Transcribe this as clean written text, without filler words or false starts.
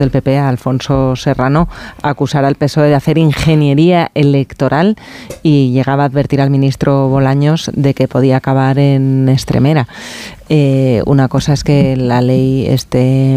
del PP, Alfonso Serrano, acusara al PSOE de hacer ingeniería electoral y llegaba a advertir al ministro Bolaños de que podía acabar en Extremera. Una cosa es que la ley esté